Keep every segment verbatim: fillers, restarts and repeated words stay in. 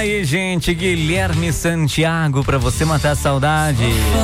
aí, gente, Guilherme Santiago, pra você matar a saudade.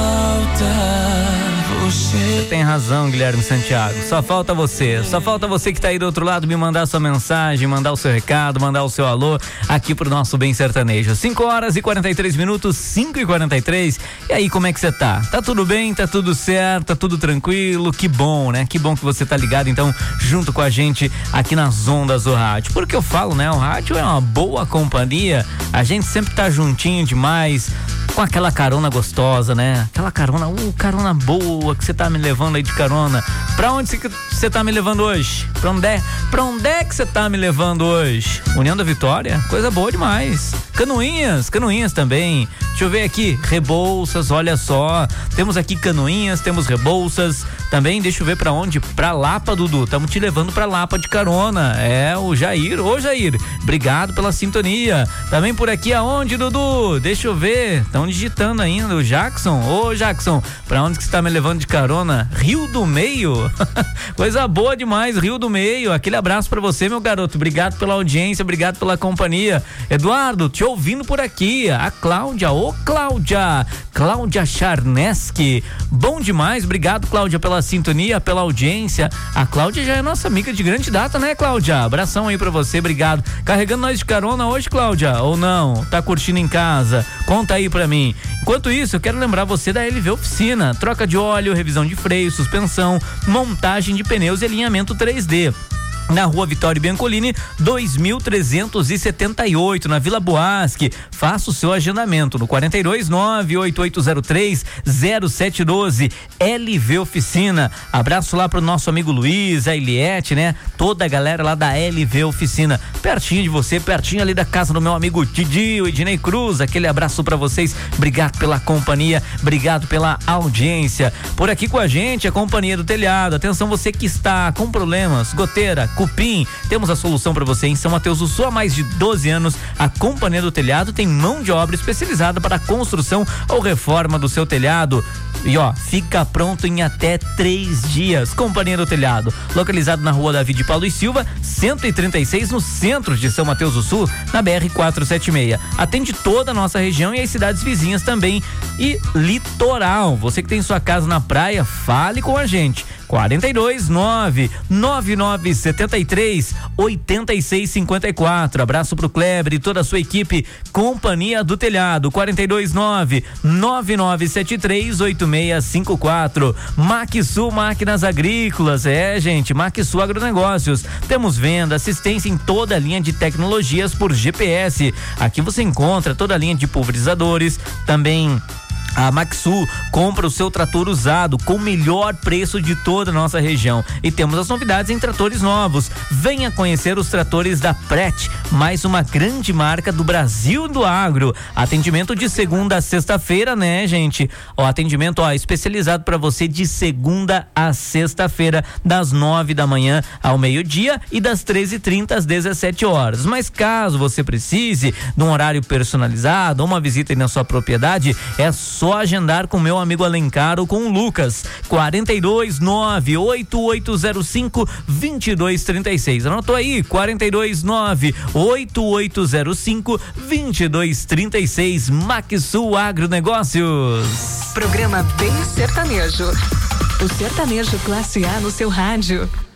Você tem razão, Guilherme Santiago. Só falta você. Só falta você que tá aí do outro lado me mandar sua mensagem, mandar o seu recado, mandar o seu alô aqui pro nosso Bem Sertanejo. cinco horas e quarenta e três minutos, cinco e quarenta e três. E aí, como é que você tá? Tá tudo bem? Tá tudo certo? Tá tudo tranquilo? Que bom, né? Que bom que você tá ligado, então, junto com a gente aqui nas ondas do rádio. Porque eu falo, né? O rádio é uma boa companhia. A gente sempre tá juntinho demais, com aquela carona gostosa, né? Aquela carona, uh, carona boa que você tá me levando aí de carona. Pra onde você tá me levando hoje? Pra onde é? Pra onde é que você tá me levando hoje? União da Vitória? Coisa boa demais. Canoinhas, Canoinhas também. Deixa eu ver aqui, Rebouças, olha só. Temos aqui Canoinhas, temos Rebouças. Também, deixa eu ver pra onde? Pra Lapa, Dudu. Estamos te levando pra Lapa de carona. É, o Jair. Ô, Jair, obrigado pela sintonia. Também por aqui, aonde, Dudu? Deixa eu ver. Estão digitando ainda, o Jackson. Ô, Jackson, pra onde que você tá me levando de carona? Rio do Meio. Coisa boa demais, Rio do Meio. Aquele abraço pra você, meu garoto. Obrigado pela audiência, obrigado pela companhia. Eduardo, te ouvindo por aqui. A Cláudia, ô Cláudia. Cláudia Charneski. Bom demais, obrigado, Cláudia, pela sintonia, pela audiência. A Cláudia já é nossa amiga de grande data, né, Cláudia? Abração aí pra você, obrigado. Carregando nós de carona hoje, Cláudia? Ou não? Tá curtindo em casa? Conta aí pra mim. Enquanto isso, eu quero lembrar você da L V Oficina. Troca de óleo, revisão de freio, suspensão, montagem de pneus e alinhamento três D. Na Rua Vitório Biancolini, dois mil trezentos e setenta e oito, na Vila Boasque. Faça o seu agendamento no quarenta e dois, nove oito oito zero três, zero sete um dois. L V Oficina. Abraço lá pro nosso amigo Luiz, a Eliette, né? Toda a galera lá da L V Oficina. Pertinho de você, pertinho ali da casa do meu amigo Didi, o Ednei Cruz. Aquele abraço pra vocês. Obrigado pela companhia, obrigado pela audiência. Por aqui com a gente, a Companhia do Telhado. Atenção, você que está com problemas, goteira, cupim, temos a solução para você em São Mateus do Sul há mais de doze anos. A Companhia do Telhado tem mão de obra especializada para a construção ou reforma do seu telhado. E ó, fica pronto em até três dias. Companhia do Telhado, localizado na Rua Davi de Paulo e Silva, cento e trinta e seis, no centro de São Mateus do Sul, na B R quatrocentos e setenta e seis. Atende toda a nossa região e as cidades vizinhas também. E litoral, você que tem sua casa na praia, fale com a gente. quarenta e dois, nove nove nove sete três, oito seis cinco quatro. Abraço pro Kleber e toda a sua equipe. Companhia do Telhado, quarenta e dois, nove nove nove sete três, oito seis cinco quatro. Maxsul Máquinas Agrícolas, é, gente, Maxsul Agronegócios. Temos venda, assistência em toda a linha de tecnologias por G P S. Aqui você encontra toda a linha de pulverizadores, também. A Maxsul compra o seu trator usado com o melhor preço de toda a nossa região. E temos as novidades em tratores novos. Venha conhecer os tratores da Pret, mais uma grande marca do Brasil do agro. Atendimento de segunda a sexta-feira, né, gente? Ó, atendimento ó, especializado para você de segunda a sexta-feira, das nove da manhã ao meio-dia e das treze e trinta às dezessete horas. Mas caso você precise de um horário personalizado, uma visita aí na sua propriedade, é só Só agendar com meu amigo Alencar ou com o Lucas. quarenta e dois, nove oito oito zero cinco, dois dois três seis. Anotou aí? quarenta e dois, nove oito oito zero cinco, dois dois três seis. Maxsul Agronegócios. Programa Bem Sertanejo. O sertanejo classe A no seu rádio.